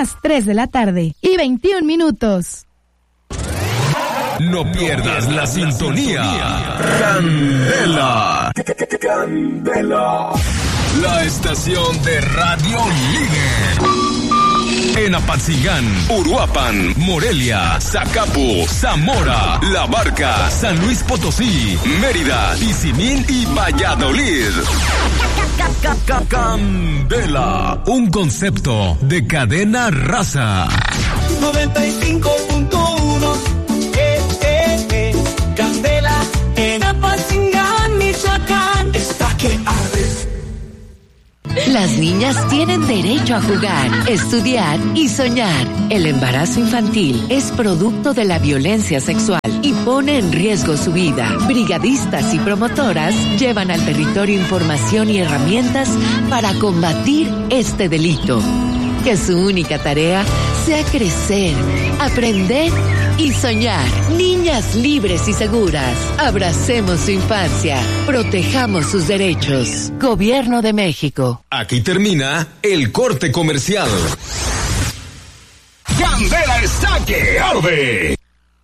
las 3 de la tarde y 21 minutos. No pierdas la sintonía. Candela. Candela. La estación de radio líder. En Apatzingán, Uruapan, Morelia, Zacapu, Zamora, La Barca, San Luis Potosí, Mérida, Tizimín y Valladolid. Candela, un concepto de cadena raza. 95.1 Candela en Apatzingán, Michoacán. Está que arde. Las niñas tienen derecho a jugar, estudiar y soñar. El embarazo infantil es producto de la violencia sexual y pone en riesgo su vida. Brigadistas y promotoras llevan al territorio información y herramientas para combatir este delito. Que su única tarea sea crecer, aprender y soñar. Niñas libres y seguras. Abracemos su infancia. Protejamos sus derechos. Gobierno de México. Aquí termina el corte comercial. Candela está que arde.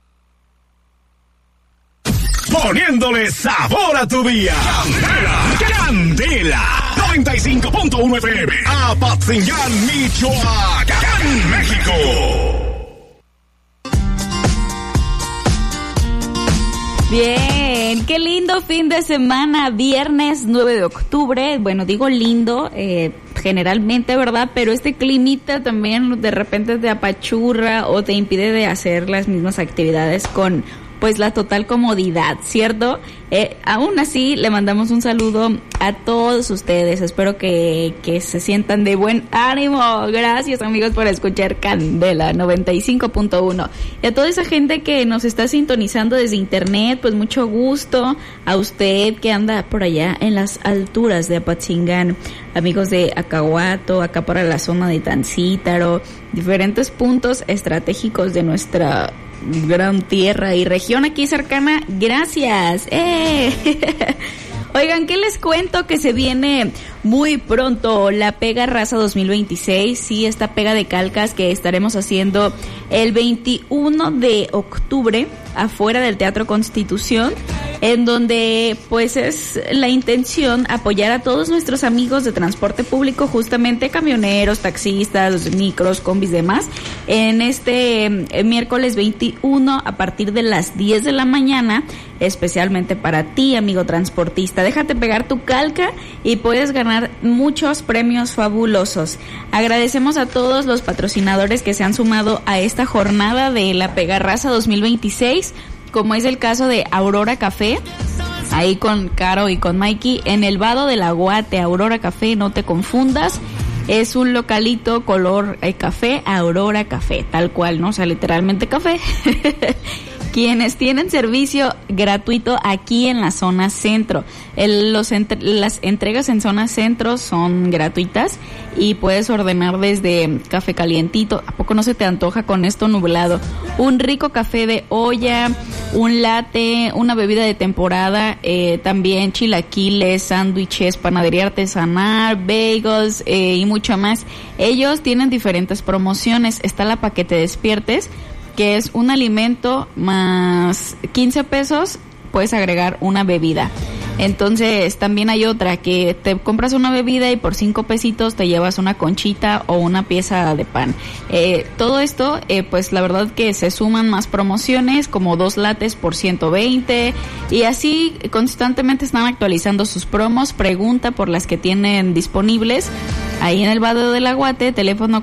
Poniéndole sabor a tu día. Candela. Candela. 95.1 FM. Apatzingán, Michoacán, México. Bien, qué lindo fin de semana, viernes 9 de octubre, bueno, digo lindo, generalmente, ¿verdad? Pero este climita también de repente te apachurra o te impide de hacer las mismas actividades con, pues, la total comodidad, ¿cierto? Aún así, le mandamos un saludo a todos ustedes. Espero que se sientan de buen ánimo. Gracias, amigos, por escuchar Candela 95.1. Y a toda esa gente que nos está sintonizando desde internet, pues mucho gusto. A usted que anda por allá en las alturas de Apatzingán, amigos de Acahuato, acá para la zona de Tancítaro, diferentes puntos estratégicos de nuestra gran tierra y región aquí cercana. Gracias. Oigan, ¿qué les cuento? Que se viene muy pronto la Pega Raza 2026, sí, esta pega de calcas que estaremos haciendo el 21 de octubre afuera del Teatro Constitución, en donde pues es la intención apoyar a todos nuestros amigos de transporte público, justamente camioneros, taxistas, micros, combis, demás, en este miércoles 21 a partir de las 10 de la mañana, especialmente para ti, amigo transportista. Déjate pegar tu calca y puedes ganar muchos premios fabulosos. Agradecemos a todos los patrocinadores que se han sumado a esta jornada de la Pega Raza 2026, como es el caso de Aurora Café, ahí con Caro y con Mikey, en el Vado del Aguate. Aurora Café, no te confundas, es un localito color café, Aurora Café, tal cual, ¿no? O sea, literalmente café. Quienes tienen servicio gratuito aquí en la zona centro. Las entregas en zona centro son gratuitas y puedes ordenar desde café calientito. ¿A poco no se te antoja con esto nublado? Un rico café de olla, un latte, una bebida de temporada, también chilaquiles, sándwiches, panadería artesanal, bagels y mucho más. Ellos tienen diferentes promociones. Está la Pa' que te despiertes, que es un alimento más 15 pesos, puedes agregar una bebida. Entonces también hay otra que te compras una bebida y por 5 pesitos te llevas una conchita o una pieza de pan. Todo esto, pues la verdad que se suman más promociones, como 2 lates por 120, y así constantemente están actualizando sus promos. Pregunta por las que tienen disponibles ahí en el Vado del Aguate, teléfono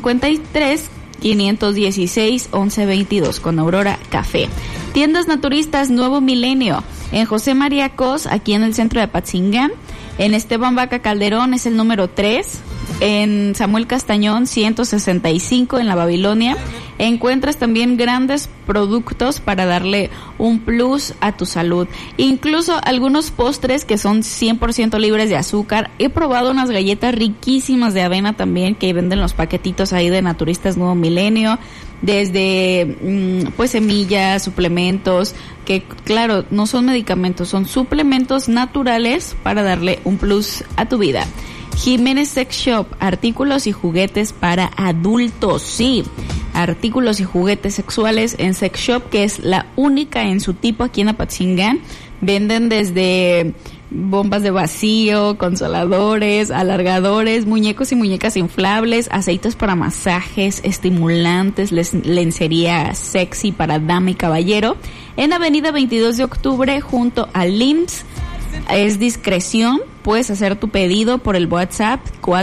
453-516-1122 con Aurora Café. Tiendas naturistas Nuevo Milenio en José María Cos, aquí en el centro de Apatzingán. En Esteban Vaca Calderón es el número 3. En Samuel Castañón 165 en la Babilonia. Encuentras también grandes productos para darle un plus a tu salud. Incluso algunos postres que son 100% libres de azúcar. He probado unas galletas riquísimas de avena también que venden los paquetitos ahí de Naturistas Nuevo Milenio. Desde pues semillas, suplementos, que claro, no son medicamentos, son suplementos naturales para darle un plus a tu vida. Jiménez Sex Shop, artículos y juguetes para adultos, sí, artículos y juguetes sexuales en Sex Shop, que es la única en su tipo aquí en Apatzingán. Venden desde bombas de vacío, consoladores, alargadores, muñecos y muñecas inflables, aceites para masajes, estimulantes, lencería sexy para dama y caballero. En Avenida 22 de Octubre, junto al IMSS. Es discreción, puedes hacer tu pedido por el WhatsApp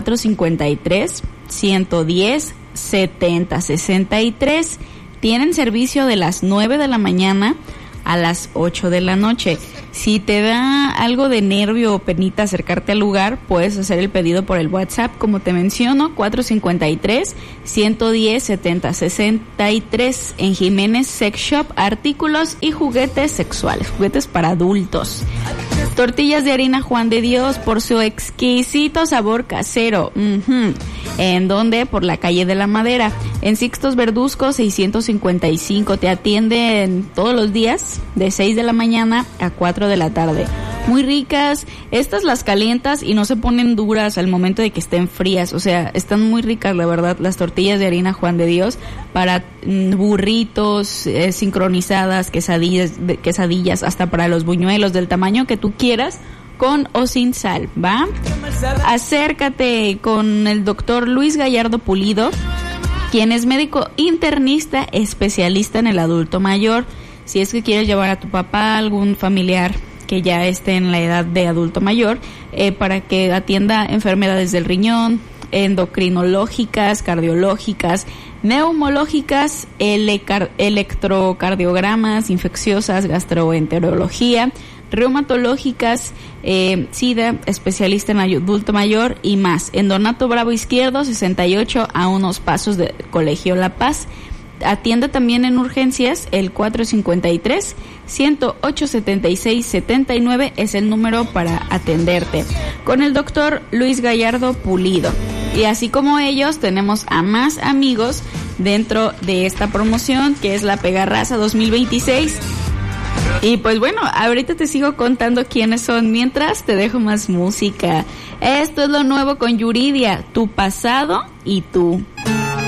453-110-7063. Tienen servicio de las 9 de la mañana a las 8 de la noche. Si te da algo de nervio o penita acercarte al lugar, puedes hacer el pedido por el WhatsApp, como te menciono, 453-110-7063 en Jiménez Sex Shop, artículos y juguetes sexuales, juguetes para adultos. Tortillas de harina Juan de Dios por su exquisito sabor casero. ¿En dónde? Por la calle de la Madera. En Sixtos Verduzco 655. Te atienden todos los días de 6 de la mañana a 4 de la tarde. Muy ricas. Estas las calientas y no se ponen duras al momento de que estén frías. O sea, están muy ricas, la verdad, las tortillas de harina Juan de Dios para burritos, sincronizadas, quesadillas, hasta para los buñuelos del tamaño que tú quieras, con o sin sal, ¿va? Acércate con el doctor Luis Gallardo Pulido, quien es médico internista especialista en el adulto mayor. Si es que quieres llevar a tu papá, algún familiar que ya esté en la edad de adulto mayor, para que atienda enfermedades del riñón, endocrinológicas, cardiológicas, neumológicas, electrocardiogramas, infecciosas, gastroenterología, reumatológicas, SIDA, especialista en adulto mayor y más. En Donato Bravo Izquierdo 68, a unos pasos del Colegio La Paz. Atienda también en urgencias, el 453-108-7679 es el número para atenderte, con el doctor Luis Gallardo Pulido. Y así como ellos, tenemos a más amigos dentro de esta promoción, que es la Pegarraza 2026. Y pues bueno, ahorita te sigo contando quiénes son, mientras te dejo más música. Esto es lo nuevo con Yuridia, Tu pasado y tú.